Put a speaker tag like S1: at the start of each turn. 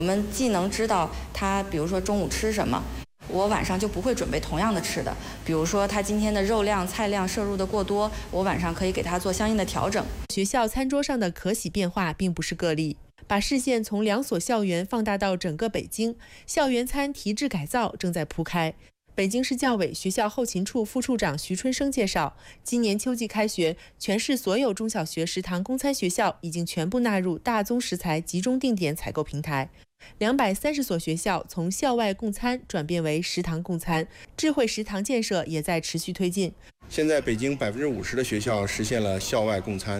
S1: 我们既能知道他，比如说中午吃什么，我晚上就不会准备同样的吃的。比如说他今天的肉量、菜量摄入的过多，我晚上可以给他做相应的调整。
S2: 学校餐桌上的可喜变化并不是个例，把视线从2所校园放大到整个北京，校园餐提质改造正在铺开。北京市教委学校后勤处副处长徐春生介绍，今年秋季开学，全市所有中小学食堂供餐学校已经全部纳入大宗食材集中定点采购平台。230所学校从校外供餐转变为食堂供餐，智慧食堂建设也在持续推进。
S3: 现在北京50%的学校实现了校外供餐，